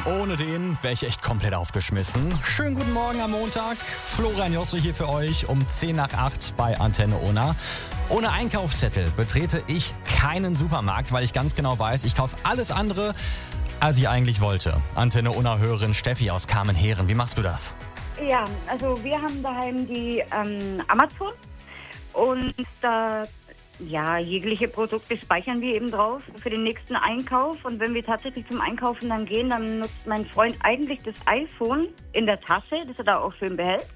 Ohne den wäre ich echt komplett aufgeschmissen. Schönen guten Morgen am Montag. Florian Josse hier für euch um 10 nach 8 bei Antenne Unna. Ohne Einkaufszettel betrete ich keinen Supermarkt, weil ich ganz genau weiß, ich kaufe alles andere, als ich eigentlich wollte. Antenne Unna-Hörerin Steffi aus Kamenheren, wie machst du das? Ja, also wir haben daheim die Amazon und da jegliche Produkte speichern wir eben drauf für den nächsten Einkauf. Und wenn wir tatsächlich zum Einkaufen dann gehen, dann nutzt mein Freund eigentlich das iPhone in der Tasche, das er da auch schön behält.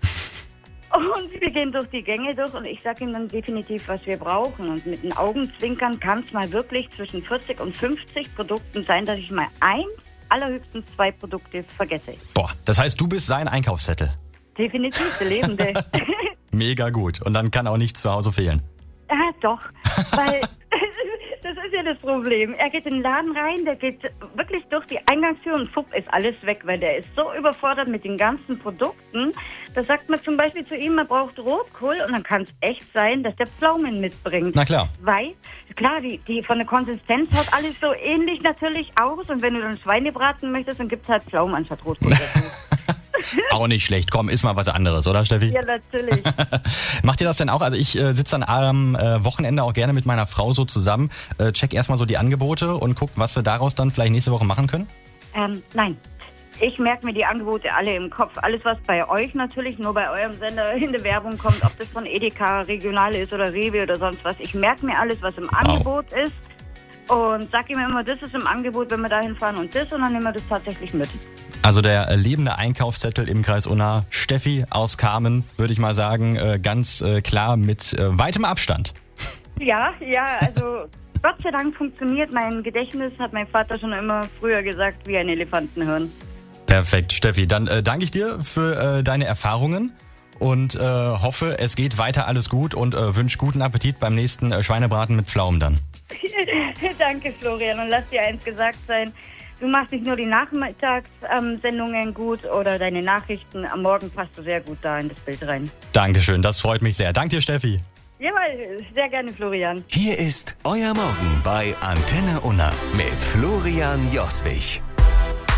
Und wir gehen durch die Gänge durch und ich sage ihm dann definitiv, was wir brauchen. Und mit den Augenzwinkern kann es mal wirklich zwischen 40 und 50 Produkten sein, dass ich mal allerhöchstens 2 Produkte vergesse. Boah, das heißt, du bist sein Einkaufszettel. Definitiv, der Lebende. Mega gut. Und dann kann auch nichts zu Hause fehlen. Ja, doch, weil das ist ja das Problem. Er geht in den Laden rein, der geht wirklich durch die Eingangstür und fupp ist alles weg, weil der ist so überfordert mit den ganzen Produkten. Da sagt man zum Beispiel zu ihm, man braucht Rotkohl und dann kann es echt sein, dass der Pflaumen mitbringt. Na klar. Weil, klar, die von der Konsistenz hat alles so ähnlich natürlich aus und wenn du dann Schweinebraten möchtest, dann gibt es halt Pflaumen anstatt Rotkohl. Auch nicht schlecht. Komm, iss mal was anderes, oder Steffi? Ja, natürlich. Macht ihr das denn auch? Also ich sitze dann am Wochenende auch gerne mit meiner Frau so zusammen, check erstmal so die Angebote und guck, was wir daraus dann vielleicht nächste Woche machen können? Nein. Ich merke mir die Angebote alle im Kopf. Alles, was bei euch natürlich nur bei eurem Sender in der Werbung kommt, ob das von Edeka, Regional ist oder Rewe oder sonst was. Ich merke mir alles, was im Angebot ist und sag ihm immer, das ist im Angebot, wenn wir da hinfahren und dann nehmen wir das tatsächlich mit. Also der lebende Einkaufszettel im Kreis Unna, Steffi aus Kamen, würde ich mal sagen, ganz klar mit weitem Abstand. Ja, also Gott sei Dank funktioniert mein Gedächtnis, hat mein Vater schon immer früher gesagt, wie ein Elefantenhirn. Perfekt, Steffi. Dann danke ich dir für deine Erfahrungen und hoffe, es geht weiter alles gut und wünsche guten Appetit beim nächsten Schweinebraten mit Pflaumen dann. Danke, Florian. Und lass dir eins gesagt sein, du machst nicht nur die Nachmittagssendungen gut oder deine Nachrichten, am Morgen passt du sehr gut da in das Bild rein. Dankeschön, das freut mich sehr. Danke dir, Steffi. Jawohl, sehr gerne, Florian. Hier ist euer Morgen bei Antenne Unna mit Florian Joswig.